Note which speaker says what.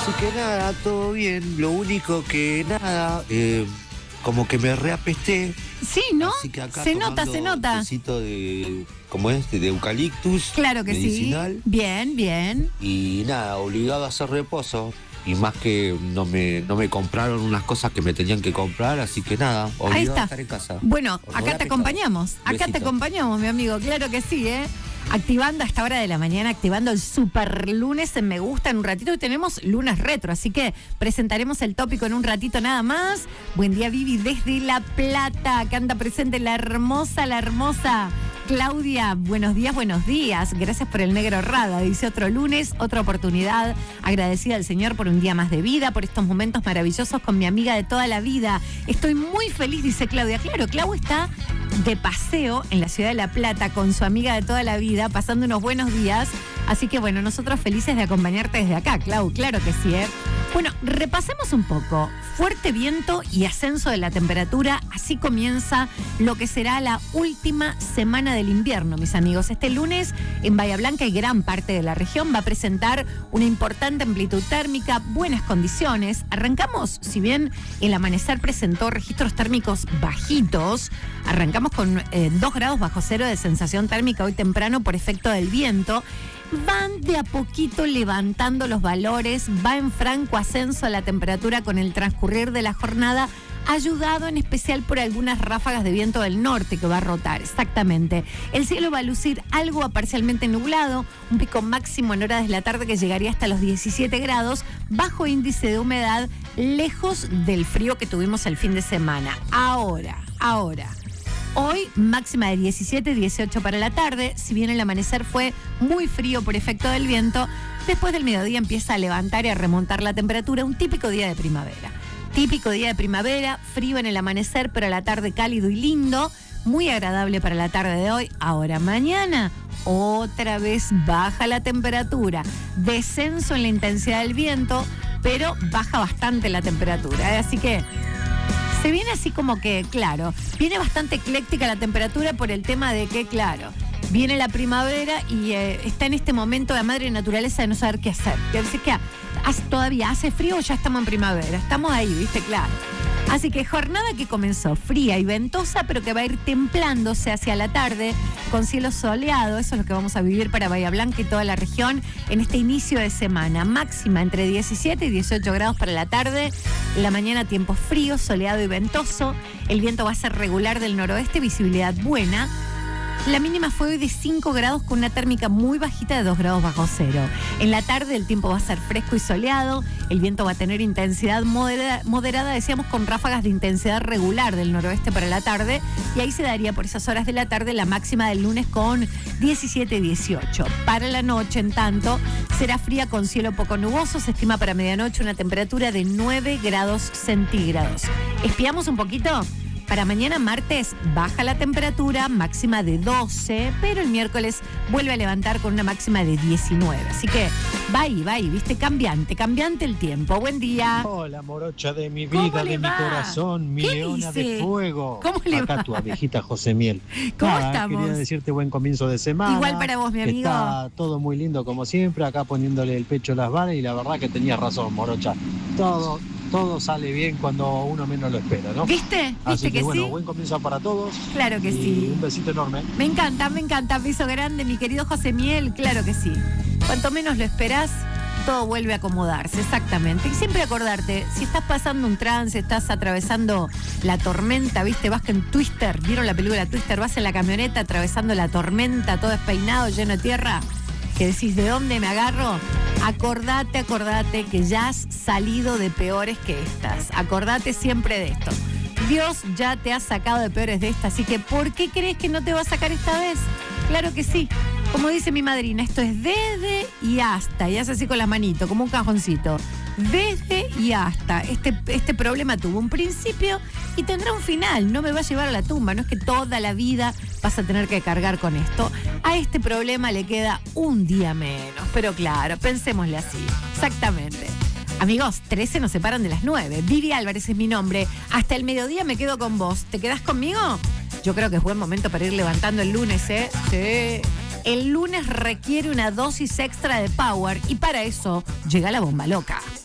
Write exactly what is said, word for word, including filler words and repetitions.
Speaker 1: Así que nada, todo bien. Lo único que nada, eh, como que me reapesté.
Speaker 2: Sí, ¿no?
Speaker 1: Así que acá
Speaker 2: se nota, se nota.
Speaker 1: Un tecito de, ¿cómo es? De eucaliptus.
Speaker 2: Claro que
Speaker 1: medicinal.
Speaker 2: sí. Bien, bien.
Speaker 1: Y nada, obligado a hacer reposo. Y más que no me, no me compraron unas cosas que me tenían que comprar, así que nada, obligado
Speaker 2: Ahí está.
Speaker 1: a estar en casa.
Speaker 2: Bueno,
Speaker 1: Por
Speaker 2: acá te acompañamos. Acá
Speaker 1: Besito.
Speaker 2: te acompañamos, mi amigo. Claro que sí, ¿eh? Activando a esta hora de la mañana, activando el super lunes en Me Gusta en un ratito. Y tenemos lunes retro, así que presentaremos el tópico en un ratito nada más. Buen día, Vivi, desde La Plata, que anda presente la hermosa, la hermosa Claudia. Buenos días, buenos días. Gracias por el negro Rada. Dice otro lunes, otra oportunidad. Agradecida al Señor por un día más de vida, por estos momentos maravillosos con mi amiga de toda la vida. Estoy muy feliz, dice Claudia. Claro, Clau está de paseo en la ciudad de La Plata con su amiga de toda la vida, pasando unos buenos días. Así que bueno, nosotros felices de acompañarte desde acá, Clau, claro que sí, ¿eh? Bueno, repasemos un poco. Fuerte viento y ascenso de la temperatura, así comienza lo que será la última semana del invierno, mis amigos. Este lunes en Bahía Blanca y gran parte de la región va a presentar una importante amplitud térmica, buenas condiciones. Arrancamos, si bien el amanecer presentó registros térmicos bajitos, arrancamos con eh, dos grados bajo cero de sensación térmica hoy temprano por efecto del viento. Van de a poquito levantando los valores, va en franco ascenso a la temperatura con el transcurrir de la jornada, ayudado en especial por algunas ráfagas de viento del norte que va a rotar, exactamente. El cielo va a lucir algo a parcialmente nublado, un pico máximo en horas de la tarde que llegaría hasta los diecisiete grados, bajo índice de humedad, lejos del frío que tuvimos el fin de semana. Ahora, ahora... Hoy máxima de diecisiete, dieciocho para la tarde. Si bien el amanecer fue muy frío por efecto del viento, después del mediodía empieza a levantar y a remontar la temperatura. Un típico día de primavera. Típico día de primavera, frío en el amanecer, pero a la tarde cálido y lindo. Muy agradable para la tarde de hoy. Ahora mañana, otra vez baja la temperatura. Descenso en la intensidad del viento, pero baja bastante la temperatura, ¿eh? Así que... se viene así como que, claro, viene bastante ecléctica la temperatura por el tema de que, claro, viene la primavera y eh, está en este momento la madre naturaleza de no saber qué hacer. Que dice que hace, todavía hace frío o ya estamos en primavera. Estamos ahí, ¿viste? Claro. Así que jornada que comenzó fría y ventosa, pero que va a ir templándose hacia la tarde con cielo soleado. Eso es lo que vamos a vivir para Bahía Blanca y toda la región en este inicio de semana. Máxima entre diecisiete y dieciocho grados para la tarde. La mañana tiempo frío, soleado y ventoso. El viento va a ser regular del noroeste, visibilidad buena. La mínima fue hoy de cinco grados con una térmica muy bajita de dos grados bajo cero. En la tarde el tiempo va a ser fresco y soleado. El viento va a tener intensidad moderada, moderada, decíamos, con ráfagas de intensidad regular del noroeste para la tarde. Y ahí se daría por esas horas de la tarde la máxima del lunes con diecisiete, dieciocho. Para la noche, en tanto, será fría con cielo poco nuboso. Se estima para medianoche una temperatura de nueve grados centígrados. ¿Espiamos un poquito? Para mañana martes baja la temperatura, máxima de doce, pero el miércoles vuelve a levantar con una máxima de diecinueve. Así que va ahí, va ahí, viste, cambiante, cambiante el tiempo. Buen día.
Speaker 3: Hola, morocha de mi vida, de mi corazón, mi leona de fuego.
Speaker 2: ¿Cómo le
Speaker 3: Acá
Speaker 2: va?
Speaker 3: tu abejita José Miel.
Speaker 2: ¿Cómo
Speaker 3: Nada,
Speaker 2: estamos?
Speaker 3: Quería decirte buen comienzo de semana.
Speaker 2: Igual para vos, mi amigo.
Speaker 3: Está todo muy lindo como siempre, acá poniéndole el pecho a las balas y la verdad que tenías razón, morocha. Todo... todo sale bien cuando uno menos lo espera, ¿no?
Speaker 2: ¿Viste? ¿Viste
Speaker 3: Así que,
Speaker 2: que
Speaker 3: bueno,
Speaker 2: sí?
Speaker 3: buen comienzo para todos.
Speaker 2: Claro que
Speaker 3: y
Speaker 2: sí.
Speaker 3: Un besito enorme.
Speaker 2: Me encanta, me encanta. Beso grande, mi querido José Miel. Claro que sí. Cuanto menos lo esperás, todo vuelve a acomodarse, exactamente. Y siempre acordarte, si estás pasando un trance, estás atravesando la tormenta, ¿viste? Vas en Twister, ¿vieron la película Twister? Vas en la camioneta atravesando la tormenta, todo despeinado, lleno de tierra, que decís, ¿de dónde me agarro? Acordate, acordate que ya has salido de peores que estas. Acordate siempre de esto. Dios ya te ha sacado de peores de estas, así que ¿por qué crees que no te va a sacar esta vez? Claro que sí. Como dice mi madrina, esto es desde y hasta. Y hace así con las manitos, como un cajoncito. Desde y hasta. Este, este problema tuvo un principio y tendrá un final. No me va a llevar a la tumba. No es que toda la vida vas a tener que cargar con esto. A este problema le queda un día menos. Pero claro, pensémosle así. Exactamente. Amigos, trece nos separan de las nueve. Vivi Álvarez es mi nombre. Hasta el mediodía me quedo con vos. ¿Te quedás conmigo? Yo creo que es buen momento para ir levantando el lunes, ¿eh? Sí. El lunes requiere una dosis extra de power y para eso llega la bomba loca.